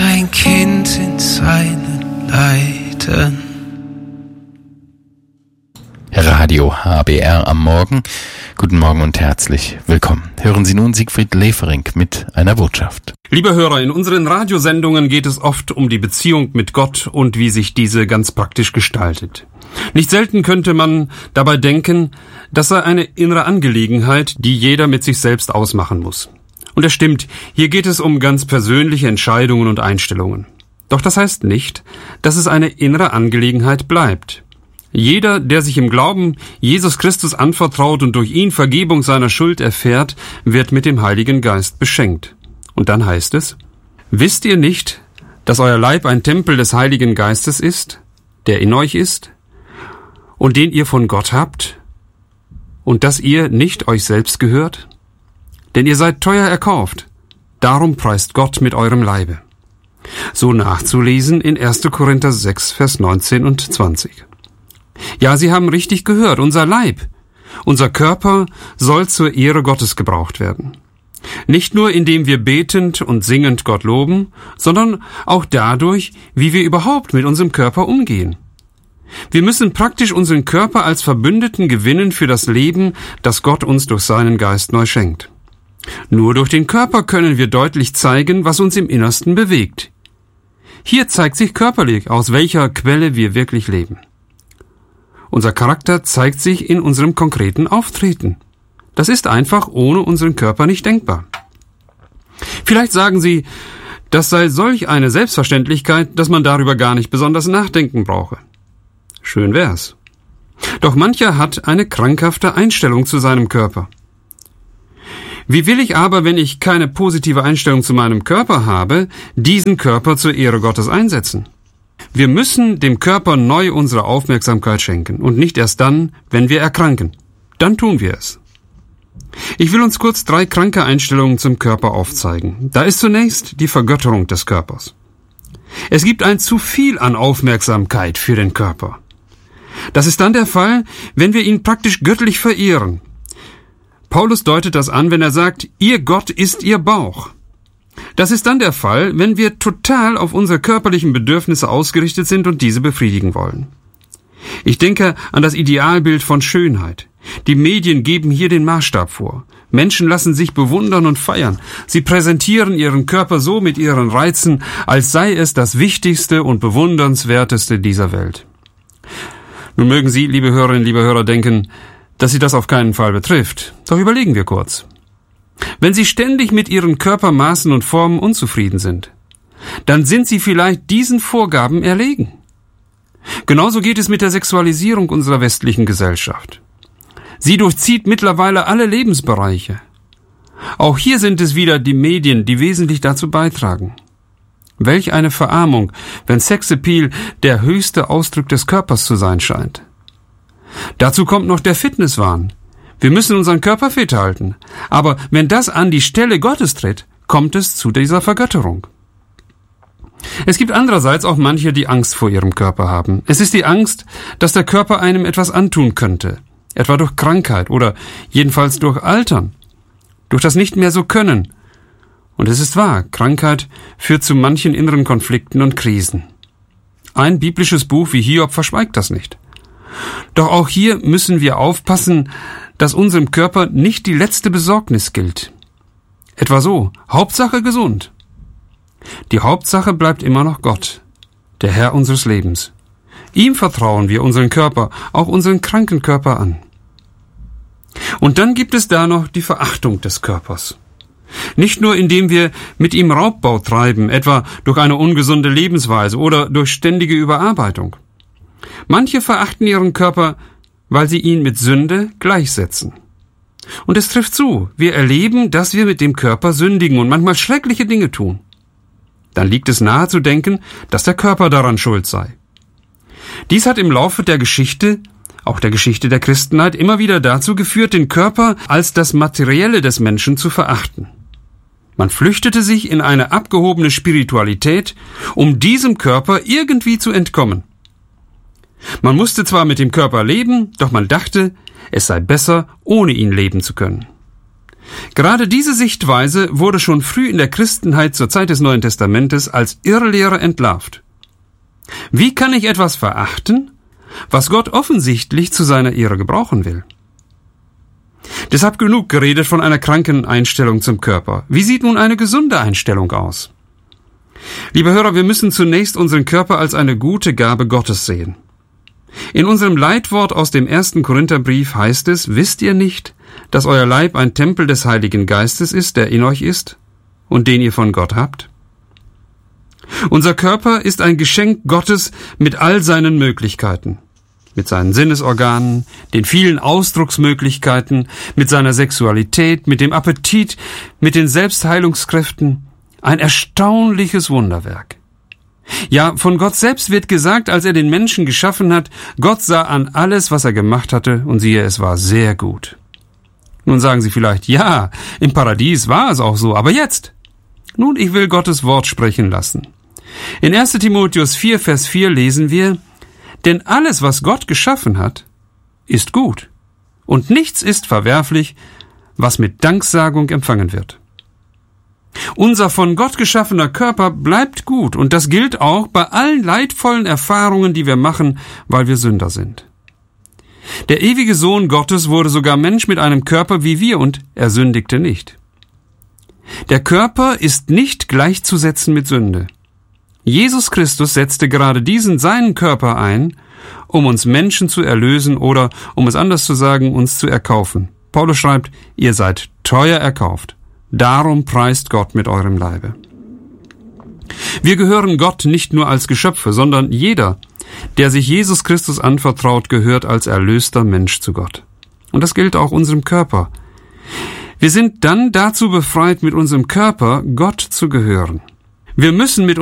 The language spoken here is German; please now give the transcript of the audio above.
ein Kind in seinen Leiden. Radio HBR am Morgen. Guten Morgen und herzlich willkommen. Hören Sie nun Siegfried Lefering mit einer Botschaft. Liebe Hörer, in unseren Radiosendungen geht es oft um die Beziehung mit Gott und wie sich diese ganz praktisch gestaltet. Nicht selten könnte man dabei denken, das sei eine innere Angelegenheit, die jeder mit sich selbst ausmachen muss. Und es stimmt, hier geht es um ganz persönliche Entscheidungen und Einstellungen. Doch das heißt nicht, dass es eine innere Angelegenheit bleibt. Jeder, der sich im Glauben Jesus Christus anvertraut und durch ihn Vergebung seiner Schuld erfährt, wird mit dem Heiligen Geist beschenkt. Und dann heißt es: Wisst ihr nicht, dass euer Leib ein Tempel des Heiligen Geistes ist, der in euch ist, und den ihr von Gott habt, und dass ihr nicht euch selbst gehört? Denn ihr seid teuer erkauft, darum preist Gott mit eurem Leibe. So nachzulesen in 1. Korinther 6, Vers 19 und 20. Ja, Sie haben richtig gehört, unser Leib, unser Körper soll zur Ehre Gottes gebraucht werden. Nicht nur indem wir betend und singend Gott loben, sondern auch dadurch, wie wir überhaupt mit unserem Körper umgehen. Wir müssen praktisch unseren Körper als Verbündeten gewinnen für das Leben, das Gott uns durch seinen Geist neu schenkt. Nur durch den Körper können wir deutlich zeigen, was uns im Innersten bewegt. Hier zeigt sich körperlich, aus welcher Quelle wir wirklich leben. Unser Charakter zeigt sich in unserem konkreten Auftreten. Das ist einfach ohne unseren Körper nicht denkbar. Vielleicht sagen Sie, das sei solch eine Selbstverständlichkeit, dass man darüber gar nicht besonders nachdenken brauche. Schön wär's. Doch mancher hat eine krankhafte Einstellung zu seinem Körper. Wie will ich aber, wenn ich keine positive Einstellung zu meinem Körper habe, diesen Körper zur Ehre Gottes einsetzen? Wir müssen dem Körper neu unsere Aufmerksamkeit schenken und nicht erst dann, wenn wir erkranken. Dann tun wir es. Ich will uns kurz 3 kranke Einstellungen zum Körper aufzeigen. Da ist zunächst die Vergötterung des Körpers. Es gibt ein zu viel an Aufmerksamkeit für den Körper. Das ist dann der Fall, wenn wir ihn praktisch göttlich verehren. Paulus deutet das an, wenn er sagt, ihr Gott ist ihr Bauch. Das ist dann der Fall, wenn wir total auf unsere körperlichen Bedürfnisse ausgerichtet sind und diese befriedigen wollen. Ich denke an das Idealbild von Schönheit. Die Medien geben hier den Maßstab vor. Menschen lassen sich bewundern und feiern. Sie präsentieren ihren Körper so mit ihren Reizen, als sei es das Wichtigste und Bewundernswerteste dieser Welt. Nun mögen Sie, liebe Hörerinnen, liebe Hörer, denken, dass Sie das auf keinen Fall betrifft. Doch überlegen wir kurz. Wenn Sie ständig mit Ihren Körpermaßen und Formen unzufrieden sind, dann sind Sie vielleicht diesen Vorgaben erlegen. Genauso geht es mit der Sexualisierung unserer westlichen Gesellschaft. Sie durchzieht mittlerweile alle Lebensbereiche. Auch hier sind es wieder die Medien, die wesentlich dazu beitragen. Welch eine Verarmung, wenn Sexappeal der höchste Ausdruck des Körpers zu sein scheint. Dazu kommt noch der Fitnesswahn. Wir müssen unseren Körper fit halten. Aber wenn das an die Stelle Gottes tritt, kommt es zu dieser Vergötterung. Es gibt andererseits auch manche, die Angst vor ihrem Körper haben. Es ist die Angst, dass der Körper einem etwas antun könnte. Etwa durch Krankheit oder jedenfalls durch Altern. Durch das nicht mehr so können. Und es ist wahr, Krankheit führt zu manchen inneren Konflikten und Krisen. Ein biblisches Buch wie Hiob verschweigt das nicht. Doch auch hier müssen wir aufpassen, dass unserem Körper nicht die letzte Besorgnis gilt. Etwa so, Hauptsache gesund. Die Hauptsache bleibt immer noch Gott, der Herr unseres Lebens. Ihm vertrauen wir unseren Körper, auch unseren kranken Körper an. Und dann gibt es da noch die Verachtung des Körpers. Nicht nur indem wir mit ihm Raubbau treiben, etwa durch eine ungesunde Lebensweise oder durch ständige Überarbeitung. Manche verachten ihren Körper, weil sie ihn mit Sünde gleichsetzen. Und es trifft zu, wir erleben, dass wir mit dem Körper sündigen und manchmal schreckliche Dinge tun. Dann liegt es nahe zu denken, dass der Körper daran schuld sei. Dies hat im Laufe der Geschichte, auch der Geschichte der Christenheit, immer wieder dazu geführt, den Körper als das Materielle des Menschen zu verachten. Man flüchtete sich in eine abgehobene Spiritualität, um diesem Körper irgendwie zu entkommen. Man musste zwar mit dem Körper leben, doch man dachte, es sei besser, ohne ihn leben zu können. Gerade diese Sichtweise wurde schon früh in der Christenheit zur Zeit des Neuen Testamentes als Irrlehre entlarvt. Wie kann ich etwas verachten, was Gott offensichtlich zu seiner Ehre gebrauchen will? Deshalb genug geredet von einer kranken Einstellung zum Körper. Wie sieht nun eine gesunde Einstellung aus? Liebe Hörer, wir müssen zunächst unseren Körper als eine gute Gabe Gottes sehen. In unserem Leitwort aus dem 1. Korintherbrief heißt es, wisst ihr nicht, dass euer Leib ein Tempel des Heiligen Geistes ist, der in euch ist und den ihr von Gott habt? Unser Körper ist ein Geschenk Gottes mit all seinen Möglichkeiten, mit seinen Sinnesorganen, den vielen Ausdrucksmöglichkeiten, mit seiner Sexualität, mit dem Appetit, mit den Selbstheilungskräften. Ein erstaunliches Wunderwerk. Ja, von Gott selbst wird gesagt, als er den Menschen geschaffen hat, Gott sah an alles, was er gemacht hatte, und siehe, es war sehr gut. Nun sagen Sie vielleicht, ja, im Paradies war es auch so, aber jetzt? Nun, ich will Gottes Wort sprechen lassen. In 1. Timotheus 4, Vers 4 lesen wir, denn alles, was Gott geschaffen hat, ist gut, und nichts ist verwerflich, was mit Danksagung empfangen wird. Unser von Gott geschaffener Körper bleibt gut, und das gilt auch bei allen leidvollen Erfahrungen, die wir machen, weil wir Sünder sind. Der ewige Sohn Gottes wurde sogar Mensch mit einem Körper wie wir, und er sündigte nicht. Der Körper ist nicht gleichzusetzen mit Sünde. Jesus Christus setzte gerade diesen seinen Körper ein, um uns Menschen zu erlösen oder, um es anders zu sagen, uns zu erkaufen. Paulus schreibt, ihr seid teuer erkauft. Darum preist Gott mit eurem Leibe. Wir gehören Gott nicht nur als Geschöpfe, sondern jeder, der sich Jesus Christus anvertraut, gehört als erlöster Mensch zu Gott. Und das gilt auch unserem Körper. Wir sind dann dazu befreit, mit unserem Körper Gott zu gehören. Wir müssen mit